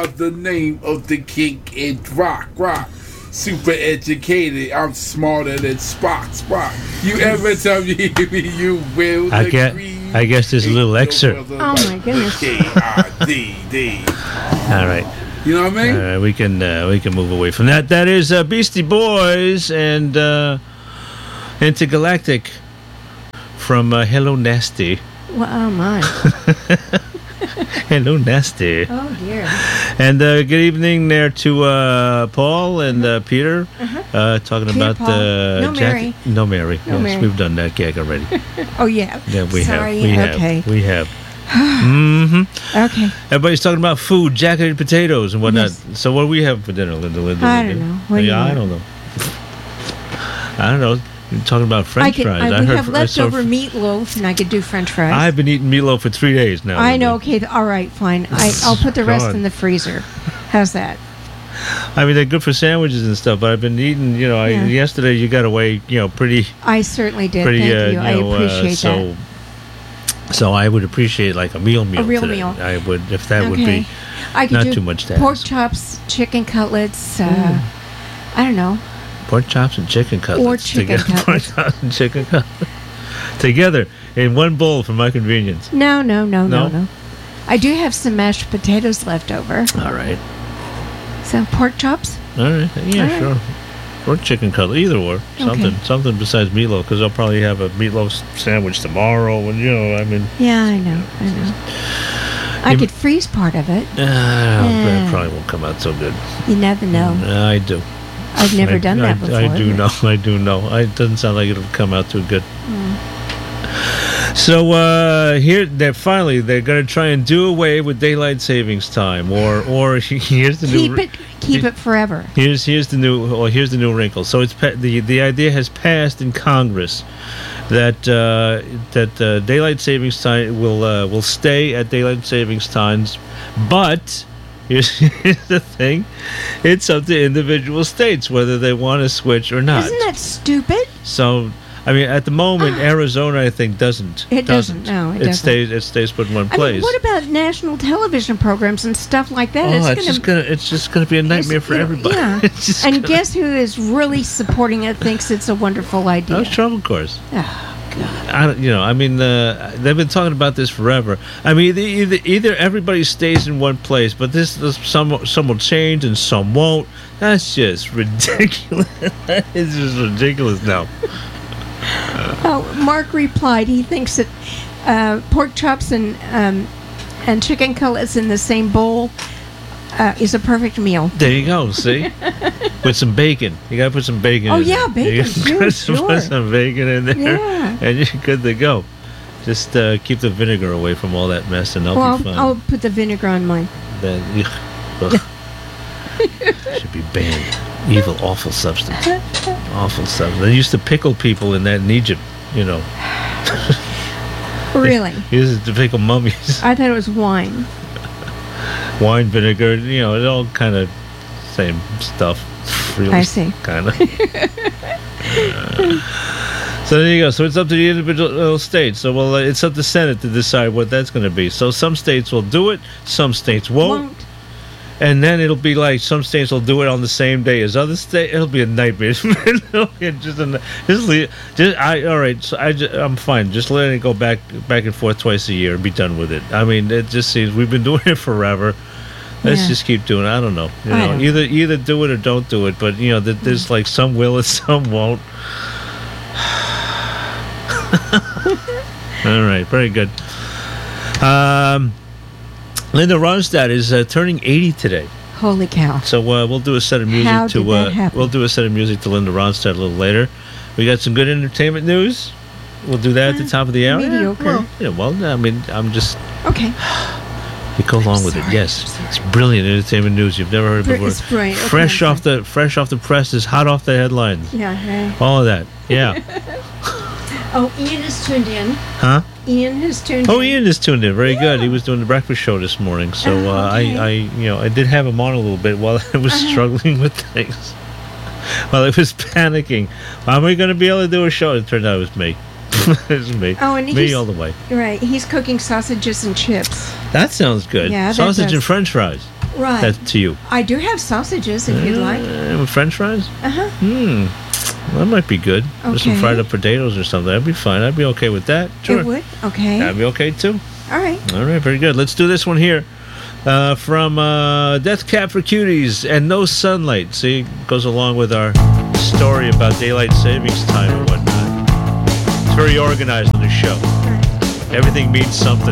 about the name of the king in rock. Super educated. I'm smarter than Spock. You ever tell me you will agree? I guess there's a little excerpt. Oh my goodness. K-I-D-D. All right. You know what I mean? We can move away from that. That is Beastie Boys and Intergalactic from Hello Nasty. Well, oh my. Hello Nasty. Oh dear. And good evening there to Paul and Peter. Talking Peter, about Paul. No Mary. No Mary. No Yes, Mary. we've done that gag already. Oh yeah. Yeah, we Sorry. have. Okay. We have. Mm-hmm. Okay. Everybody's talking about food, jacketed potatoes and whatnot. Yes. So what do we have for dinner, Linda? I don't know. What do you I want? don't know. I don't know. You're talking about French fries. We have leftover meatloaf, and I could do French fries. I've been eating meatloaf for 3 days now. I know. Okay. All right. Fine. I'll put the rest God. in the freezer. How's that? I mean, they're good for sandwiches and stuff, but I've been eating, Yeah. yesterday you got away, pretty... I certainly did. Pretty, Thank you. I appreciate that. So I would appreciate like a meal A real today. meal. I would, if that would Okay. be I could not do too much to pork ask. chops, chicken cutlets. I don't know. Pork chops and chicken cutlets. Or chicken together. cutlets. Pork chops and chicken cutlets. Together in one bowl for my convenience. No. No? I do have some mashed potatoes left over. All right. So pork chops. All right. Yeah, All right. sure. Or chicken cutlet, either or. Something besides meatloaf, because I'll probably have a meatloaf sandwich tomorrow. And I mean, Yeah, I know. I could freeze part of it. that probably won't come out so good. You never know. I do. I've never done that before. I do but- know. I do know. It doesn't sound like it'll come out too good. So they're going to try and do away with daylight savings time, or here's the new. Keep it forever. Here's the new wrinkle. So it's the idea has passed in Congress that daylight savings time will stay at daylight savings times, but here's the thing: it's up to individual states whether they want to switch or not. Isn't that stupid? So, I mean, at the moment, Arizona, I think, doesn't. It doesn't. No, it doesn't. It stays put in one I mean, place. what about national television programs and stuff like that? It's just gonna be a nightmare for everybody. Yeah. And guess who is really supporting it? Thinks it's a wonderful idea. That's Trump, of course. Oh, God. They've been talking about this forever. I mean, either everybody stays in one place, but some will change and some won't. That's just ridiculous. That is just ridiculous now. Mark replied he thinks that pork chops and chicken cutlets in the same bowl is a perfect meal. There you go. See, with some bacon. You gotta put some bacon. Oh in yeah, there. bacon. Sure. Put some bacon in there, Yeah. and you're good to go. Just keep the vinegar away from all that mess, and I'll be fine. I'll put the vinegar on mine. Then, should be banned. Evil, awful substance. Awful substance. They used to pickle people in Egypt. Really? They used to pickle mummies. I thought it was wine. Wine, vinegar. It's all kind of same stuff. Really, I see. Kind of. So there you go. So it's up to the individual states. So it's up to the Senate to decide what that's going to be. So some states will do it, some states won't. And then it'll be like some states will do it on the same day as other states. It'll be a nightmare. All right. So I'm fine. Just letting it go back and forth twice a year and be done with it. I mean, it just seems we've been doing it forever. Let's just keep doing it. I don't know. Either do it or don't do it. But there's like some will and some won't. All right. Very good. Linda Ronstadt is turning 80 today. Holy cow! So we'll do a set of music How did that happen? We'll do a set of music to Linda Ronstadt a little later. We got some good entertainment news. We'll do that at the top of the hour. Mediocre. I mean, I'm just okay. You go along with it. Yes, it's brilliant entertainment news you've never heard before. It's brilliant. Okay, fresh off the presses, hot off the headlines. Yeah. Hey. All of that. Yeah. Oh, Ian is tuned in. Huh? Ian is tuned in. Oh, Ian is tuned in. Very good. He was doing the breakfast show this morning, so okay. I did have him on a little bit while I was struggling with things. While I was panicking, how am I going to be able to do a show? It turned out it was me. It was me. Oh, and me all the way. Right. He's cooking sausages and chips. That sounds good. Yeah, that sausage does. and French fries. Right. That's to you. I do have sausages if you'd like. French fries? Uh-huh. Well, that might be good. Okay. With some fried up potatoes or something. That'd be fine. I'd be okay with that. Sure. It would? Okay. That'd be okay, too. All right. All right, very good. Let's do this one here. From Death Cab for Cuties and No Sunlight. See, goes along with our story about daylight savings time and whatnot. It's very organized on the show. Everything means something.